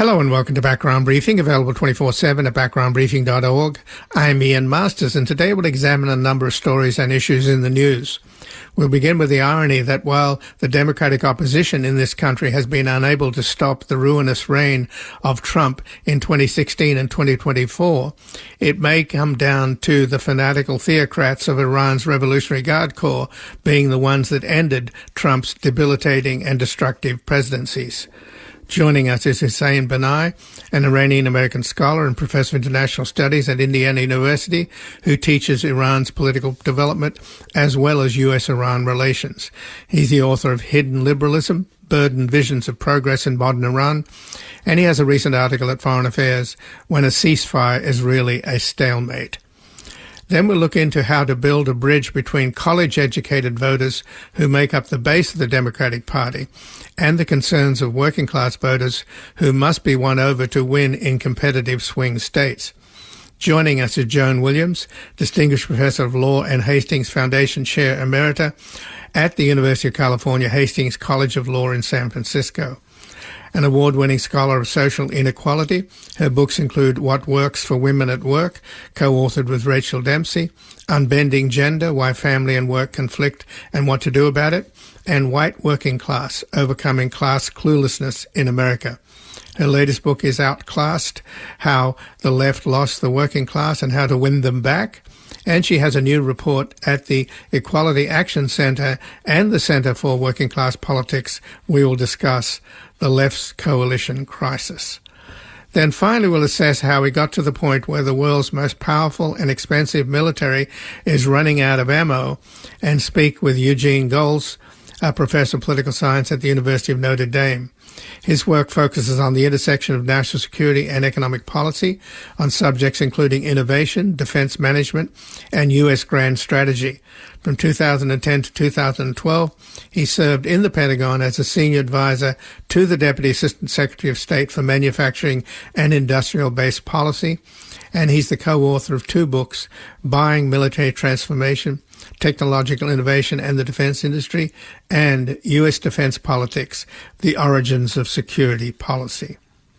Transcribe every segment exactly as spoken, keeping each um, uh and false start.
Hello and welcome to Background Briefing, available twenty-four seven at background briefing dot org. I'm Ian Masters, and today we'll examine a number of stories and issues in the news. We'll begin with the irony that while the Democratic opposition in this country has been unable to stop the ruinous reign of Trump in twenty sixteen and twenty twenty-four, it may come down to the fanatical theocrats of Iran's Revolutionary Guard Corps being the ones that ended Trump's debilitating and destructive presidencies. Joining us is Hussein Banai, an Iranian-American scholar and professor of international studies at Indiana University, who teaches Iran's political development as well as U S Iran relations. He's the author of Hidden Liberalism, Burdened Visions of Progress in Modern Iran, and he has a recent article at Foreign Affairs, When a Ceasefire is Really a Stalemate. Then we'll look into how to build a bridge between college-educated voters who make up the base of the Democratic Party and the concerns of working-class voters who must be won over to win in competitive swing states. Joining us is Joan Williams, Distinguished Professor of Law and Hastings Foundation Chair Emerita at the University of California Hastings College of Law in San Francisco. An award-winning scholar of social inequality. Her books include What Works for Women at Work, co-authored with Rachel Dempsey, Unbending Gender, Why Family and Work Conflict and What to Do About It, and White Working Class, Overcoming Class Cluelessness in America. Her latest book is Outclassed, How the Left Lost the Working Class and How to Win Them Back. And she has a new report at the Equality Action Center and the Center for Working Class Politics. We will discuss the left's coalition crisis. Then finally we'll assess how we got to the point where the world's most powerful and expensive military is running out of ammo, and speak with Eugene Gols, a professor of political science at the University of Notre Dame. His work focuses on the intersection of national security and economic policy on subjects including innovation, defense management, and U S grand strategy. From two thousand ten to two thousand twelve, he served in the Pentagon as a senior advisor to the Deputy Assistant Secretary of State for Manufacturing and Industrial-Based Policy, and he's the co-author of two books, Buying Military Transformation, Technological Innovation and the Defense Industry, and U S Defense Politics, The Origins of Security Policy.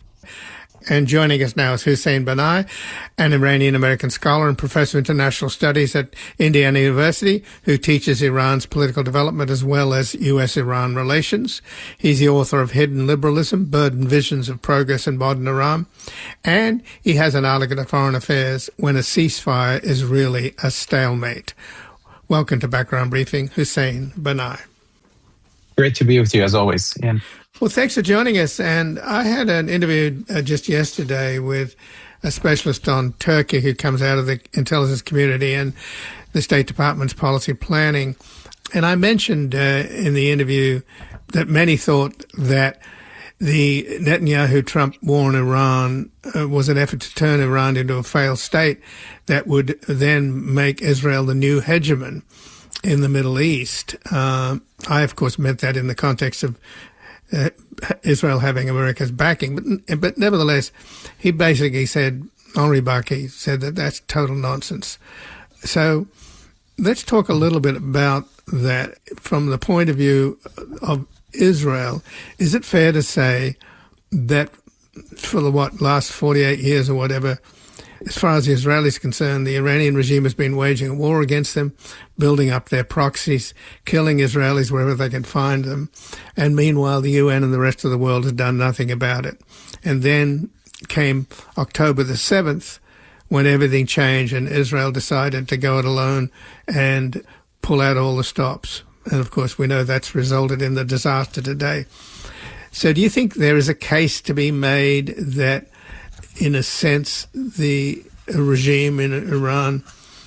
And joining us now is Hussein Banai, an Iranian-American scholar and professor of international studies at Indiana University, who teaches Iran's political development as well as U S Iran relations. He's the author of Hidden Liberalism, Burdened Visions of Progress in Modern Iran, and he has an article at Foreign Affairs, When a Ceasefire is Really a Stalemate. Welcome to Background Briefing, Hussein Banai. Great to be with you, as always, Ian. Well, thanks for joining us. And I had an interview uh, just yesterday with a specialist on Turkey who comes out of the intelligence community and the State Department's policy planning. And I mentioned uh, in the interview that many thought that the Netanyahu-Trump war in Iran uh, was an effort to turn Iran into a failed state that would then make Israel the new hegemon in the Middle East. Uh, I, of course, meant that in the context of uh, Israel having America's backing. But, but nevertheless, he basically said, Henri Barkey said that that's total nonsense. So let's talk a little bit about that from the point of view of Israel. Is it fair to say that for the, what, last forty-eight years or whatever, as far as the Israelis are concerned, the Iranian regime has been waging a war against them, building up their proxies, killing Israelis wherever they can find them, and meanwhile the U N and the rest of the world has done nothing about it. And then came October the seventh, when everything changed and Israel decided to go it alone and pull out all the stops. And of course, we know that's resulted in the disaster today. So do you think there is a case to be made that, in a sense, the regime in Iran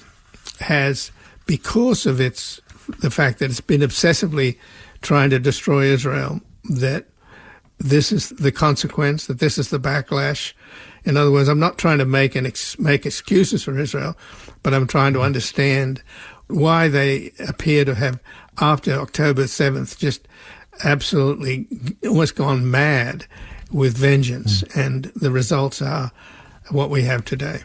has, because of its the fact that it's been obsessively trying to destroy Israel, that this is the consequence, that this is the backlash? In other words, I'm not trying to make an ex- make excuses for Israel, but I'm trying to understand why they appear to have, after October seventh, just absolutely almost gone mad with vengeance, mm. and the results are what we have today.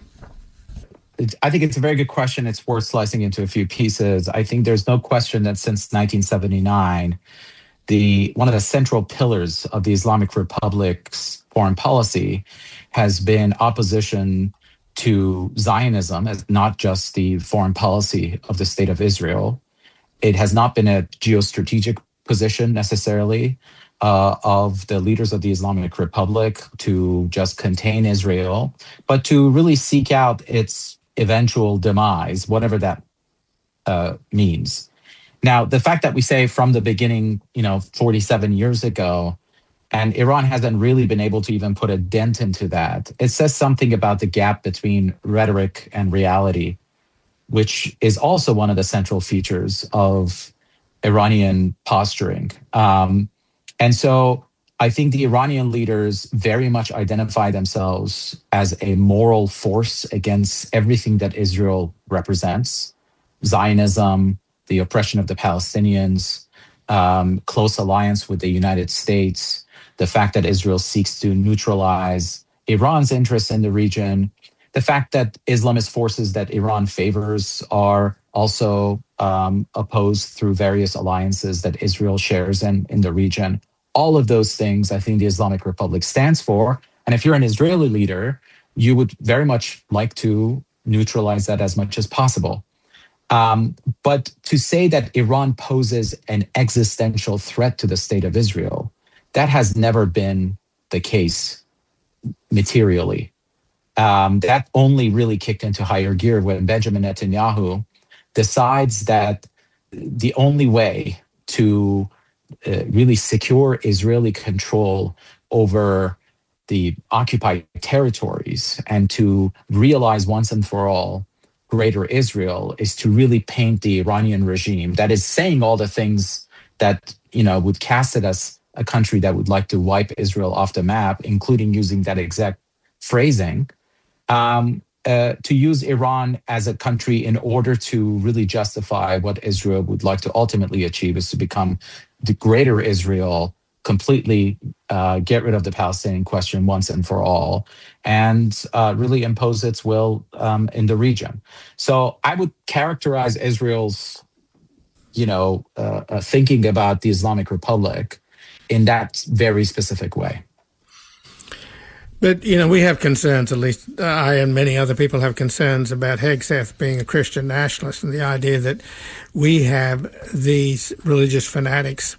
I think it's a very good question. It's worth slicing into a few pieces. I think there's no question that since nineteen seventy-nine, the one of the central pillars of the Islamic Republic's foreign policy has been opposition to Zionism as not just the foreign policy of the State of Israel. It has not been a geostrategic position necessarily uh, of the leaders of the Islamic Republic to just contain Israel, but to really seek out its eventual demise, whatever that uh, means. Now, the fact that we say from the beginning, you know, forty-seven years ago, and Iran hasn't really been able to even put a dent into that, it says something about the gap between rhetoric and reality, which is also one of the central features of Iranian posturing. Um, and so I think the Iranian leaders very much identify themselves as a moral force against everything that Israel represents: Zionism, the oppression of the Palestinians, um, close alliance with the United States, the fact that Israel seeks to neutralize Iran's interests in the region, the fact that Islamist forces that Iran favors are also um, opposed through various alliances that Israel shares in, in the region. All of those things, I think the Islamic Republic stands for. And if you're an Israeli leader, you would very much like to neutralize that as much as possible. Um, but to say that Iran poses an existential threat to the State of Israel, that has never been the case materially. Um, that only really kicked into higher gear when Benjamin Netanyahu decides that the only way to uh, really secure Israeli control over the occupied territories and to realize once and for all greater Israel is to really paint the Iranian regime that is saying all the things that, you know, would cast it as a country that would like to wipe Israel off the map, including using that exact phrasing, um, uh, to use Iran as a country in order to really justify what Israel would like to ultimately achieve, is to become the greater Israel, completely uh, get rid of the Palestinian question once and for all, and uh, really impose its will um, in the region. So I would characterize Israel's, you know, uh, uh, thinking about the Islamic Republic in that very specific way. But, you know, we have concerns, at least I and many other people have concerns about Hegseth being a Christian nationalist, and the idea that we have these religious fanatics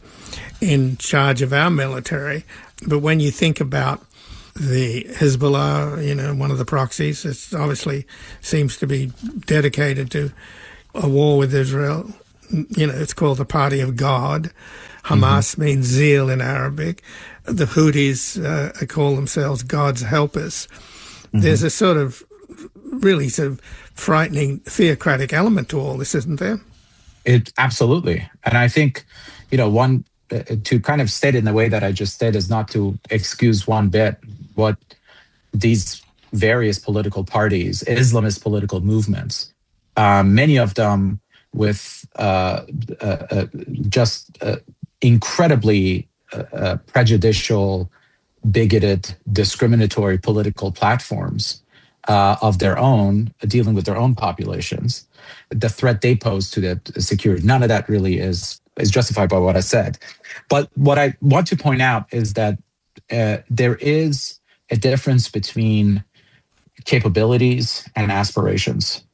in charge of our military. But when you think about the Hezbollah, you know, one of the proxies, it obviously seems to be dedicated to a war with Israel. You know, it's called the Party of God. Hamas mm-hmm. means zeal in Arabic. The Houthis uh, call themselves God's helpers. Mm-hmm. There's a sort of really sort of frightening theocratic element to all this, isn't there? It absolutely. And I think, you know, one uh, to kind of state it in the way that I just did is not to excuse one bit what these various political parties, Islamist political movements, um, many of them with uh, uh, uh, just uh, incredibly uh, uh, prejudicial, bigoted, discriminatory political platforms uh, of their own, dealing with their own populations, the threat they pose to the security, none of that really is is justified by what I said. But what I want to point out is that uh, there is a difference between capabilities and aspirations.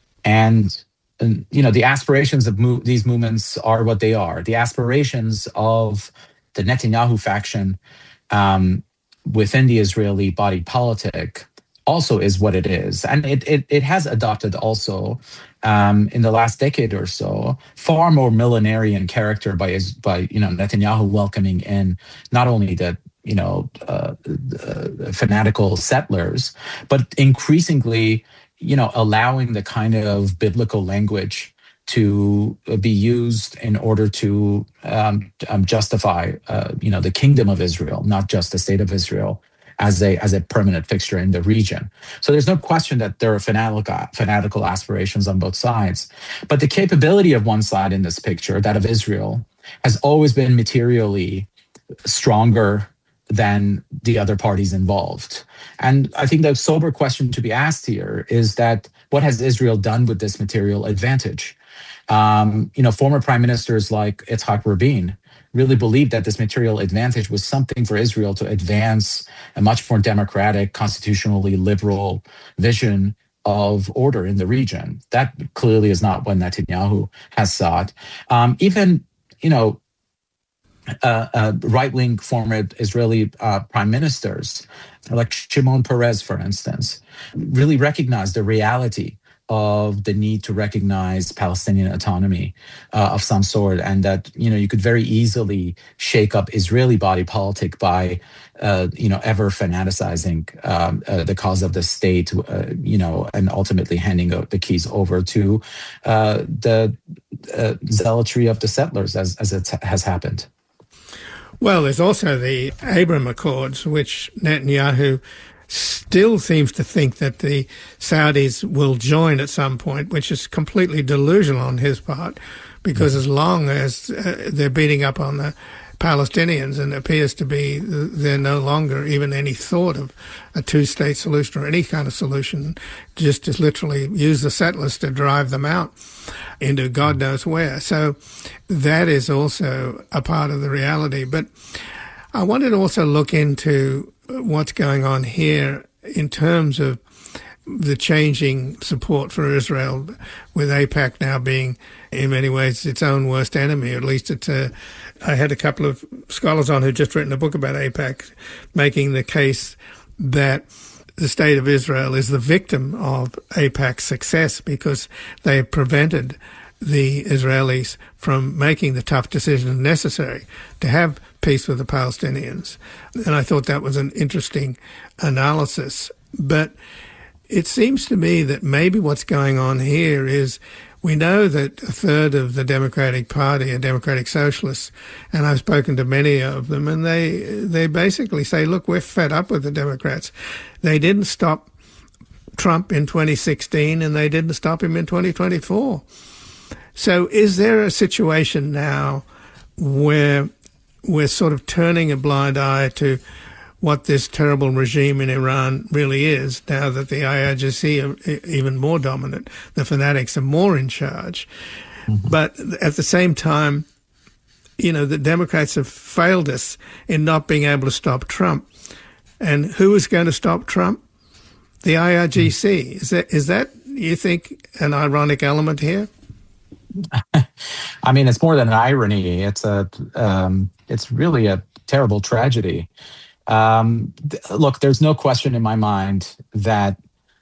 And And, you know, the aspirations of move, these movements are what they are. The aspirations of the Netanyahu faction um, within the Israeli body politic also is what it is. And it it, it has adopted also um, in the last decade or so far more millenarian character by, by you know, Netanyahu welcoming in not only the you know, uh, uh, fanatical settlers, but increasingly, you know, allowing the kind of biblical language to be used in order to um, um, justify, uh, you know, the kingdom of Israel, not just the state of Israel, as a as a permanent fixture in the region. So there's no question that there are fanatical, fanatical aspirations on both sides. But the capability of one side in this picture, that of Israel, has always been materially stronger than the other parties involved. And I think the sober question to be asked here is that what has Israel done with this material advantage? Um, you know, former prime ministers like Yitzhak Rabin really believed that this material advantage was something for Israel to advance a much more democratic, constitutionally liberal vision of order in the region. That clearly is not what Netanyahu has sought. Um, even, you know, uh, uh, right-wing former Israeli uh, prime ministers, like Shimon Peres, for instance, really recognized the reality of the need to recognize Palestinian autonomy uh, of some sort, and that, you know, you could very easily shake up Israeli body politic by, uh, you know, ever fanaticizing um, uh, the cause of the state, uh, you know, and ultimately handing the keys over to uh, the uh, zealotry of the settlers, as as it has happened. Well, there's also the Abraham Accords, which Netanyahu still seems to think that the Saudis will join at some point, which is completely delusional on his part, because as long as uh, they're beating up on the Palestinians, and it appears to be there no longer even any thought of a two-state solution or any kind of solution, just to literally use the settlers to drive them out into God knows where. So that is also a part of the reality. But I wanted to also look into what's going on here in terms of the changing support for Israel, with AIPAC now being in many ways its own worst enemy. At least it's a, I had a couple of scholars on who'd just written a book about AIPAC, making the case that the state of Israel is the victim of AIPAC's success because they have prevented the Israelis from making the tough decisions necessary to have peace with the Palestinians. And I thought that was an interesting analysis. But it seems to me that maybe what's going on here is we know that a third of the Democratic Party are Democratic Socialists, and I've spoken to many of them, and they they basically say, look, we're fed up with the Democrats. They didn't stop Trump in twenty sixteen, and they didn't stop him in twenty twenty-four. So is there a situation now where we're sort of turning a blind eye to what this terrible regime in Iran really is, now that the I R G C are even more dominant, the fanatics are more in charge. Mm-hmm. But at the same time, you know, the Democrats have failed us in not being able to stop Trump. And who is going to stop Trump? The I R G C. Mm-hmm. Is that, is that, you think, an ironic element here? I mean, it's more than an irony. It's a, um, it's really a terrible tragedy. Um, th- look, there's no question in my mind that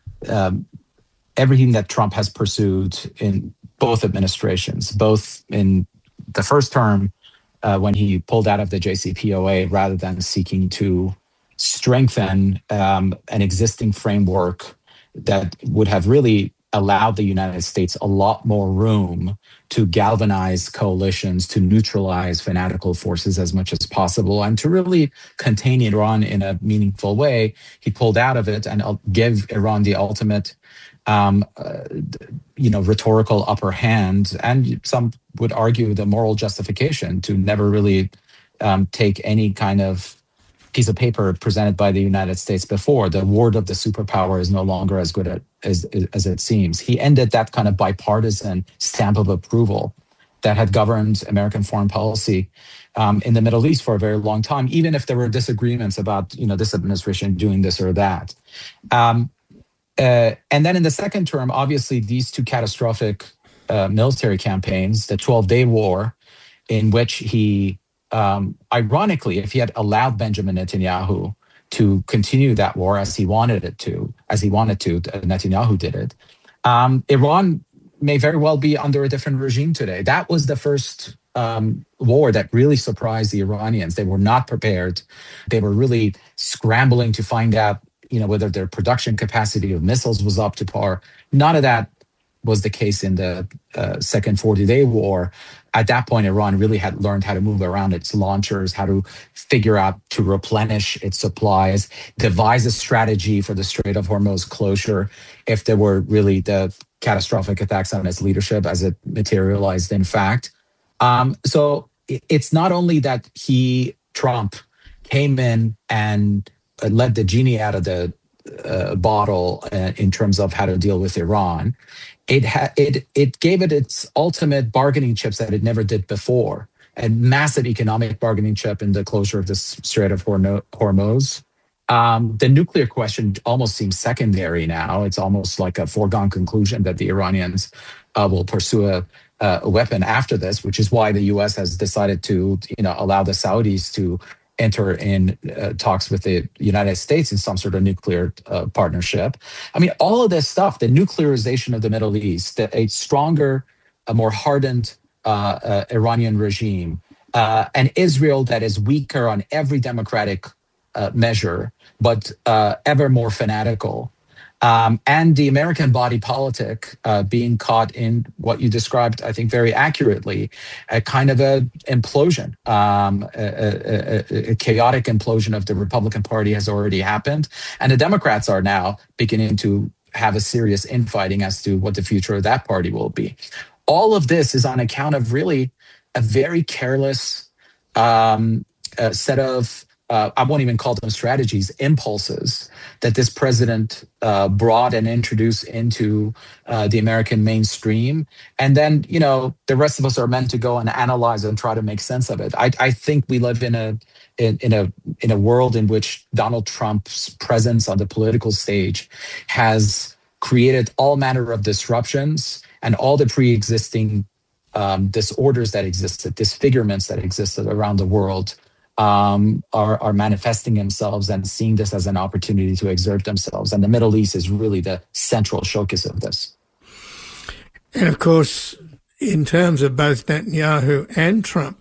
um, everything that Trump has pursued in both administrations, both in the first term uh, when he pulled out of the J C P O A rather than seeking to strengthen um, an existing framework that would have really allowed the United States a lot more room to galvanize coalitions, to neutralize fanatical forces as much as possible, and to really contain Iran in a meaningful way. He pulled out of it and gave Iran the ultimate, um, uh, you know, rhetorical upper hand, and some would argue the moral justification to never really um, take any kind of piece of paper presented by the United States before. The word of the superpower is no longer as good at, as, as it seems. He ended that kind of bipartisan stamp of approval that had governed American foreign policy um, in the Middle East for a very long time, even if there were disagreements about, you know, this administration doing this or that. Um, uh, and then in the second term, obviously, these two catastrophic uh, military campaigns, the twelve-day war, in which he Um, ironically, if he had allowed Benjamin Netanyahu to continue that war as he wanted it to, as he wanted to, Netanyahu did it, um, Iran may very well be under a different regime today. That was the first um, war that really surprised the Iranians. They were not prepared. They were really scrambling to find out, you know, whether their production capacity of missiles was up to par. None of that was the case in the uh, second forty-day war. At that point, Iran really had learned how to move around its launchers, how to figure out to replenish its supplies, devise a strategy for the Strait of Hormuz closure if there were really the catastrophic attacks on its leadership as it materialized in fact. Um, so it's not only that he, Trump, came in and let the genie out of the uh, bottle uh, in terms of how to deal with Iran. It, ha- it it gave it its ultimate bargaining chips that it never did before. a massive economic bargaining chip in the closure of the Strait of Hormuz. Um, the nuclear question almost seems secondary now. It's almost like a foregone conclusion that the Iranians uh, will pursue a, a weapon after this, which is why the U S has decided to, you know, allow the Saudis to enter in uh, talks with the United States in some sort of nuclear uh, partnership. I mean, all of this stuff, the nuclearization of the Middle East, a stronger, a more hardened uh, uh, Iranian regime, uh, an Israel that is weaker on every democratic uh, measure, but uh, ever more fanatical. Um, and the American body politic uh, being caught in what you described, I think, very accurately, a kind of a implosion, um, a, a, a chaotic implosion of the Republican Party has already happened, and the Democrats are now beginning to have a serious infighting as to what the future of that party will be. All of this is on account of really a very careless um, uh, set of Uh, I won't even call them strategies, impulses that this president uh, brought and introduced into uh, the American mainstream. And then, you know, the rest of us are meant to go and analyze and try to make sense of it. I, I think we live in a in, in a in a world in which Donald Trump's presence on the political stage has created all manner of disruptions, and all the pre-existing um, disorders that existed, disfigurements that existed around the world Um, are, are manifesting themselves and seeing this as an opportunity to exert themselves. And the Middle East is really the central showcase of this. And of course, in terms of both Netanyahu and Trump,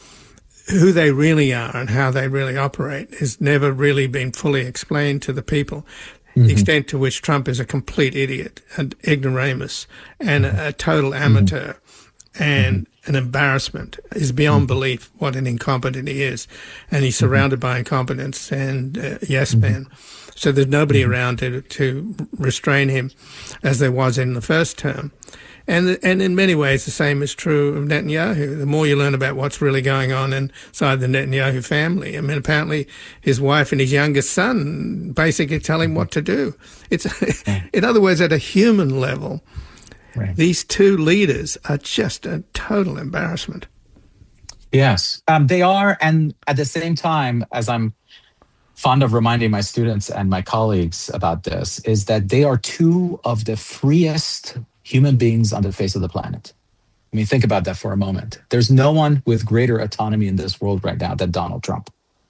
who they really are and how they really operate has never really been fully explained to the people. Mm-hmm. The extent to which Trump is a complete idiot, an ignoramus, and a, a total amateur, mm-hmm. and mm-hmm. an embarrassment is beyond mm-hmm. belief what an incompetent he is. And he's surrounded mm-hmm. by incompetence and uh, yes mm-hmm. men. So there's nobody mm-hmm. around to, to restrain him as there was in the first term. And and in many ways, the same is true of Netanyahu. The more you learn about what's really going on inside the Netanyahu family, I mean, apparently his wife and his youngest son basically tell him what to do. It's, in other words, at a human level, right. These two leaders are just a total embarrassment. Yes, um, they are. And at the same time, as I'm fond of reminding my students and my colleagues about this, is that they are two of the freest human beings on the face of the planet. I mean, think about that for a moment. There's no one with greater autonomy in this world right now than Donald Trump.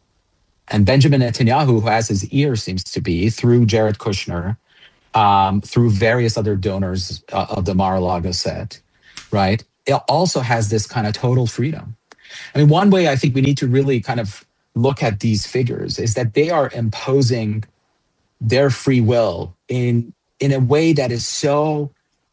And Benjamin Netanyahu, who has his ear, seems to be, through Jared Kushner, um, through various other donors uh, of the Mar-a-Lago set, right? It also has this kind of total freedom. I mean, one way I think we need to really kind of look at these figures is that they are imposing their free will in, in a way that is so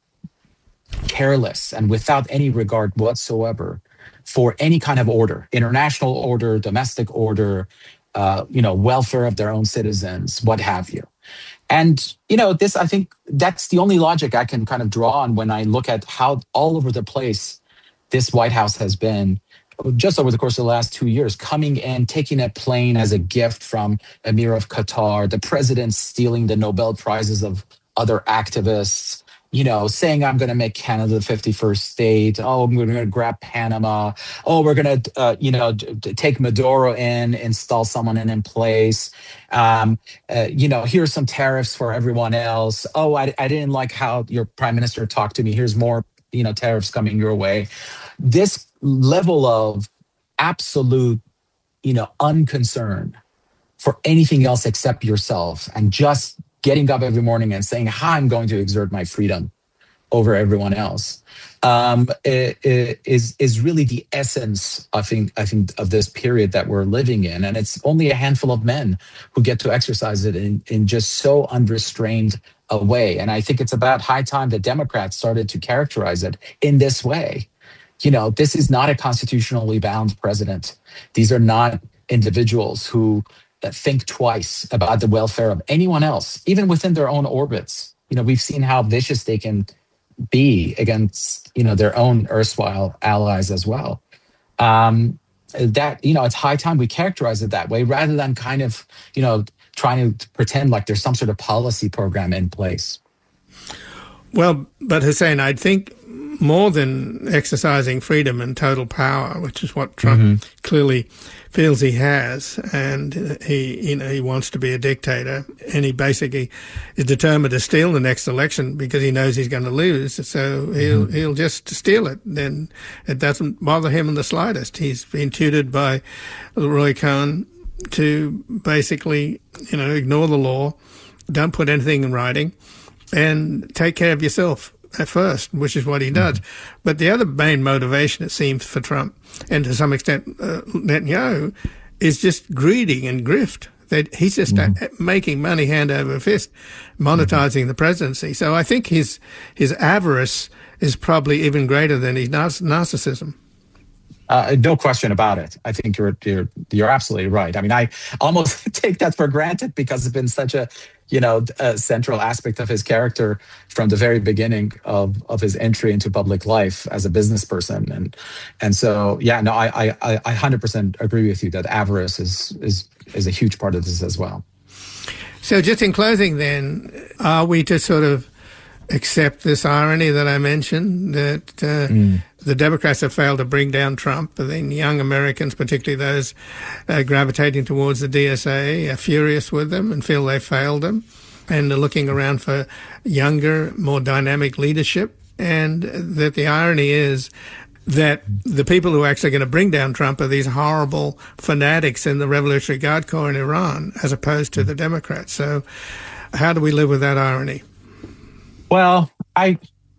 careless and without any regard whatsoever for any kind of order, international order, domestic order, uh, you know, welfare of their own citizens, what have you. And, you know, this, I think that's the only logic I can kind of draw on when I look at how all over the place this White House has been just over the course of the last two years, coming in, taking a plane as a gift from Emir of Qatar, the president stealing the Nobel Prizes of other activists, you know, saying, I'm going to make Canada the fifty-first state. Oh, we're going to grab Panama. Oh, we're going to, uh, you know, d- take Maduro in, install someone in, in place. Um, uh, you know, here's some tariffs for everyone else. Oh, I, I didn't like how your prime minister talked to me. Here's more, you know, tariffs coming your way. This level of absolute, you know, unconcern for anything else except yourself, and just getting up every morning and saying, how I'm going to exert my freedom over everyone else, um, it, it is is really the essence, I think, I think, of this period that we're living in. And it's only a handful of men who get to exercise it in, in just so unrestrained a way. And I think it's about high time that Democrats started to characterize it in this way. You know, this is not a constitutionally bound president. These are not individuals who think twice about the welfare of anyone else, even within their own orbits. You know, we've seen how vicious they can be against, you know, their own erstwhile allies as well. Um, that, you know, it's high time we characterize it that way, rather than kind of, you know, trying to pretend like there's some sort of policy program in place. Well, but Hussein, I think more than exercising freedom and total power, which is what Trump mm-hmm. clearly feels he has, and he, you know, he wants to be a dictator, and he basically is determined to steal the next election because he knows he's going to lose. So he'll mm-hmm. he'll just steal it. Then it doesn't bother him in the slightest. He's been tutored by Roy Cohn to basically, you know, ignore the law, don't put anything in writing, and take care of yourself at first, which is what he does. Mm-hmm. But the other main motivation, it seems, for Trump, and to some extent uh, Netanyahu, is just greedy and grift. That he's just mm-hmm. uh, making money hand over fist, monetizing mm-hmm. the presidency. So I think his his avarice is probably even greater than his nar- narcissism. Uh, no question about it. I think you're you're you're absolutely right. I mean, I almost take that for granted because it's been such a, you know, a central aspect of his character from the very beginning of, of his entry into public life as a business person. And and so, yeah, no, I I I one hundred percent agree with you that avarice is is is a huge part of this as well. So just in closing then, are we to sort of accept this irony that I mentioned, that uh, mm. the Democrats have failed to bring down Trump, but then young Americans, particularly those uh, gravitating towards the D S A, are furious with them and feel they failed them, and are looking around for younger, more dynamic leadership, and that the irony is that the people who are actually going to bring down Trump are these horrible fanatics in the Revolutionary Guard Corps in Iran, as opposed to the Democrats. So how do we live with that irony? Well, I,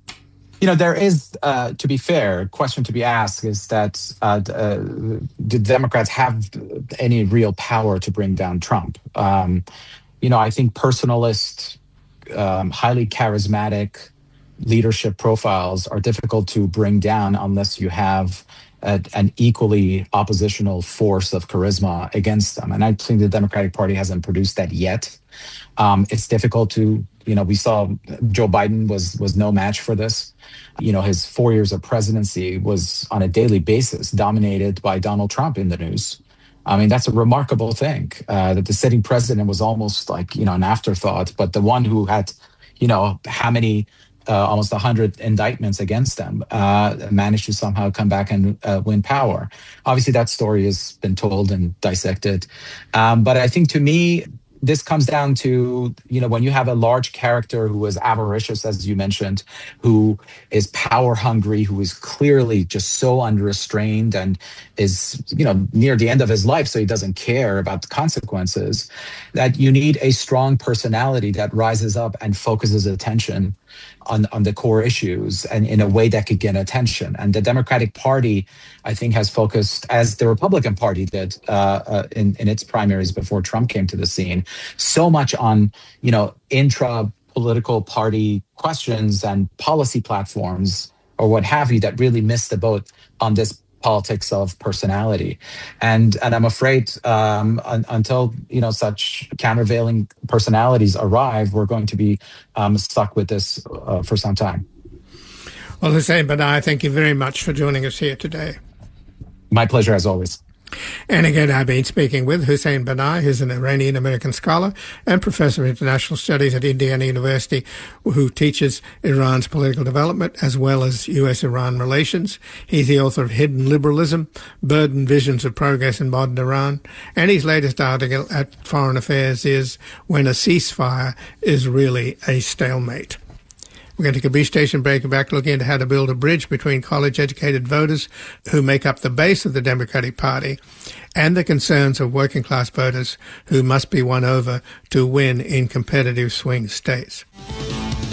you know, there is, uh, to be fair, a question to be asked is that uh, uh, do Democrats have any real power to bring down Trump? Um, you know, I think personalist, um, highly charismatic leadership profiles are difficult to bring down unless you have a, an equally oppositional force of charisma against them. And I think the Democratic Party hasn't produced that yet. Um, it's difficult to, you know, we saw Joe Biden was was no match for this. You know, his four years of presidency was on a daily basis dominated by Donald Trump in the news. I mean, that's a remarkable thing, uh, that the sitting president was almost like, you know, an afterthought, but the one who had, you know, how many, uh, almost one hundred indictments against them, uh, managed to somehow come back and uh, win power. Obviously, that story has been told and dissected. Um, but I think to me, this comes down to, you know, when you have a large character who is avaricious, as you mentioned, who is power hungry, who is clearly just so unrestrained and is, you know, near the end of his life, so he doesn't care about the consequences, that you need a strong personality that rises up and focuses attention on, on the core issues and in a way that could get attention. And the Democratic Party, I think, has focused, as the Republican Party did uh, uh, in, in its primaries before Trump came to the scene, so much on, you know, intra-political party questions and policy platforms or what have you that really missed the boat on this politics of personality. And and I'm afraid um, un, until, you know, such countervailing personalities arrive, we're going to be um, stuck with this uh, for some time. Well, Hussein Banai, thank you very much for joining us here today. My pleasure, as always. And again, I've been speaking with Hussein Banai, who's an Iranian-American scholar and professor of international studies at Indiana University, who teaches Iran's political development as well as U S Iran relations. He's the author of Hidden Liberalism, Burdened Visions of Progress in Modern Iran. And his latest article at Foreign Affairs is When a Ceasefire is Really a Stalemate. We're going to take a brief station break and back looking into how to build a bridge between college-educated voters who make up the base of the Democratic Party and the concerns of working-class voters who must be won over to win in competitive swing states.